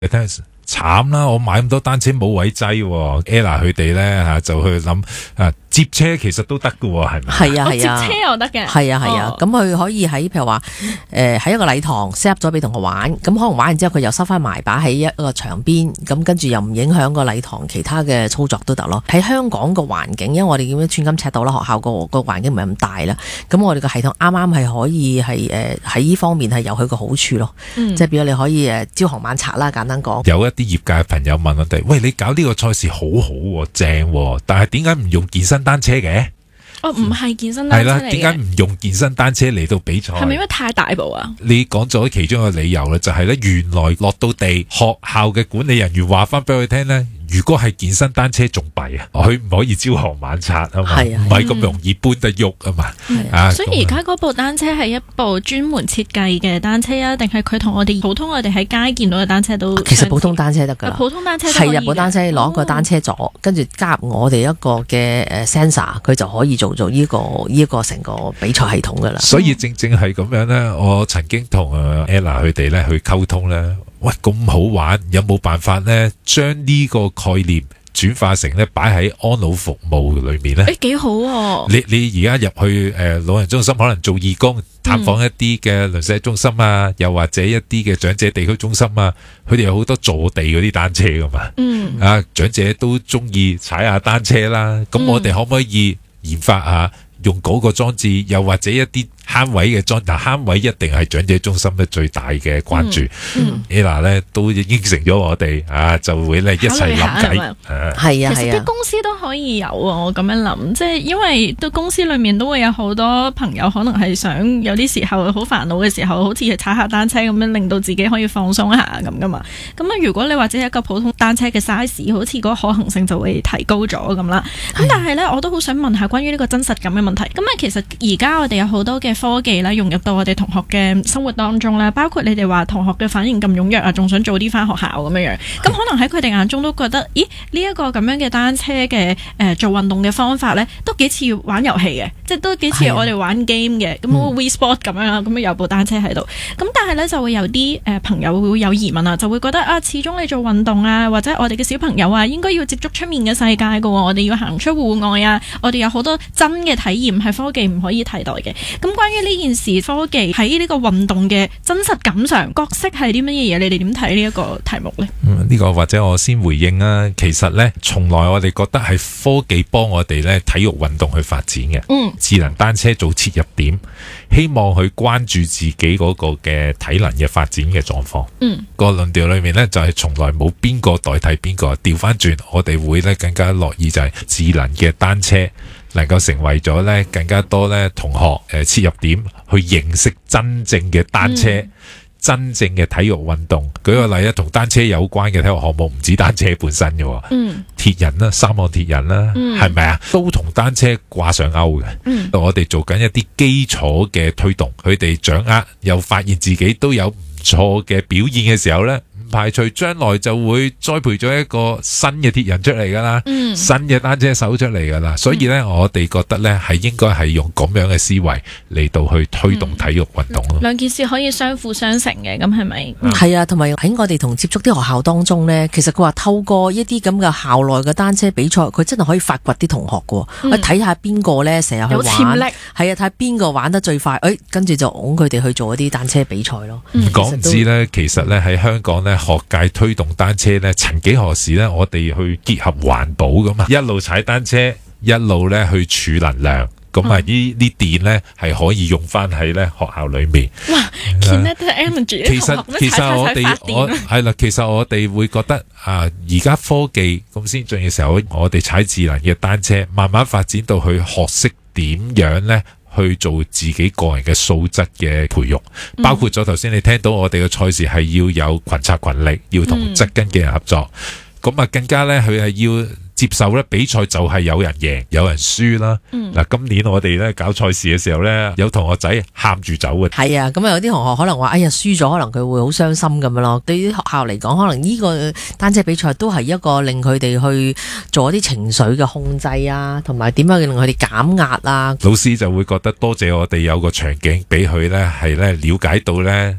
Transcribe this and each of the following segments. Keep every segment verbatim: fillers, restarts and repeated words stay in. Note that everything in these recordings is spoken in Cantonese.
你睇下慘啦！我買咁多單車冇位擠，Ella 佢哋咧吓就去諗啊，接車其實都得㗎喎，係咪？ 係啊係啊， 接車又得嘅。 係啊係啊，咁佢、哦、可以喺譬如話誒喺一個禮堂 set up 咗俾同學玩，咁可能玩完之後佢又收翻埋擺喺一個牆邊，咁跟住又唔影響個禮堂其他嘅操作都得咯。喺香港個環境，因為我哋叫咩寸金尺土啦，學校個個環境唔係咁大啦，咁我哋個系統啱啱係可以係誒喺呢方面係有佢個好處咯，嗯、即係比如你可以誒朝行晚拆啦，簡單講。 有一啲業界嘅朋友問我哋，喂，你搞呢個賽事好好正，但係點解唔用健身單車嘅？ 哦，唔係健身單車嚟嘅。係啦， 點解唔用健身單車嚟到比賽？ 係咪因為太大部啊？ 你講咗其中一個理由啦，就係咧，原來落到地，學校嘅管理人員話翻俾佢聽咧。如果係健身單車仲弊啊，佢唔可以朝行晚拆啊嘛，唔係咁容易搬得喐啊嘛。 啊，所以而家嗰部單車係一部專門設計嘅單車啊，定係佢同我哋普通我哋喺街見到嘅單車都？ 其實普通單車得噶啦， 普通單車係日本單車攞個單車座，跟住、哦、加入我哋一個嘅誒 sensor， 佢就可以做做呢、這個呢一、這個成個比賽系統噶啦。 所以正正係咁樣咧，我曾經同 Ella 佢哋咧去溝通咧。喂，咁好玩，有冇辦法咧將呢個概念轉化成咧擺喺安老服務裏面咧？ 誒，幾好喎！ 你你而家入去誒、呃、老人中心，可能做義工，探訪一啲嘅鄰舍中心啊，嗯、又或者一啲嘅長者地區中心啊，佢哋有好多坐地嗰啲單車噶嘛。嗯，啊，長者都中意踩下單車啦。咁我哋可唔可以研發下用嗰個裝置，又或者一啲慳位嘅裝，但慳位一定係長者中心咧最大嘅關注。嗯嗯、Ella 咧都應承咗我哋啊，就會咧一齊諗計。係啊係啊， 其實啲公司都可以有啊。我咁樣諗，即係因為都公司裏面都會有好多朋友可能係想有啲時候好煩惱嘅時候，好似踩下單車咁樣，令到自己可以放鬆下咁噶嘛。咁啊，如果你或者一個普通單車嘅 size， 好似嗰個可行性就會提高咗咁啦。咁但係咧，我都好想問下關於呢個真實感嘅問題。咁啊，其實而家我哋有好多嘅科技咧，融入到我哋同學嘅生活當中啦，包括你哋話同學嘅反應咁踴躍啊，仲想早啲翻學校咁樣樣，咁可能喺佢哋眼中都覺得，咦呢一個咁樣嘅單車嘅誒、呃、做運動嘅方法咧，都幾似玩遊戲嘅，即係都幾似我哋玩 game 嘅，咁 Wii Sport 咁樣啦，咁樣有部單車喺度，咁但係咧就會有啲誒、呃、朋友會有疑問啊，就會覺得啊，始終你做運動啊，或者我哋嘅小朋友啊，應該要接觸出面嘅世界噶，我哋要行出戶外啊，我哋有好多真嘅體驗係科技唔可以替代嘅。咁關於呢件事，科技喺呢個運動嘅真實感上角色係啲乜嘢嘢？你哋點睇呢一個題目呢？ 嗯，呢、這個或者我先回應啦。其實呢，從來我哋覺得係科技幫我哋呢體育運動去發展嘅。嗯，智能單車做切入點，希望去關注自己嗰個嘅體能嘅發展嘅狀況。嗯，個論調裏面呢，就係、是、從來冇邊個代替邊個，調翻轉我哋會呢更加樂意就係智能嘅單車能夠成為咗呢更加多呢同學誒、呃、切入點去認識真正嘅單車。嗯，真正嘅體育運動，舉個例啊，同單車有關嘅體育項目唔止單車本身嘅，嗯，鐵人啦，三項鐵人啦，係咪啊？都同單車掛上鈎嘅。嗯，我哋做緊一啲基礎嘅推動，佢哋掌握又發現自己都有唔錯嘅表現嘅時候呢，唔排除將來就會栽培咗一個新嘅鐵人出嚟噶啦，嗯，新嘅單車手出嚟噶啦。所以呢，嗯，我哋覺得呢係應該係用咁樣嘅思維嚟到去推動體育運動咯。兩， 嗯，件事可以相輔相成嘅，咁係咪？ 係啊，同埋喺我哋同接觸啲學校當中呢，其實佢話透過一啲咁嘅校內嘅單車比賽，佢真係可以發掘啲同學嘅。嗯，我睇下邊個呢成日去玩，有潛力。係啊，睇下邊個玩得最快，誒，跟住就拱佢哋去做一啲單車比賽咯。 講唔知呢，其實呢喺香港呢，學界推動單車呢，曾幾何時呢，我哋去結合環保噶嘛，一路踩單車，一路呢去儲能量。咁啊，呢啲電咧係可以用翻喺咧學校裏面。哇 kinetic energy 其實其實我哋我係啦，其實我哋會覺得啊，而家科技咁先進嘅時候，我哋踩智能嘅單車，慢慢發展到去學識點樣咧去做自己個人嘅素質嘅培育，包括咗頭先你聽到我哋嘅賽事係要有群策群力，要同側跟嘅人合作。咁啊，更加咧佢係要接受咧比賽就係有人贏有人輸啦。嗱、嗯，今年我哋咧搞賽事嘅時候咧，有同學仔喊住走嘅。 係啊，咁啊有啲同學可能話：哎呀，輸咗，可能佢會好傷心咁樣咯。對於學校嚟講，可能呢個單車比賽都係一個令佢哋去做一啲情緒嘅控制啊，同埋點樣令佢哋減壓啊。 老師就會覺得多謝我哋有個場景俾佢咧，係咧了解到咧。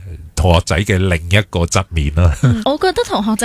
同學仔嘅另一個側面啦。 我覺得同學仔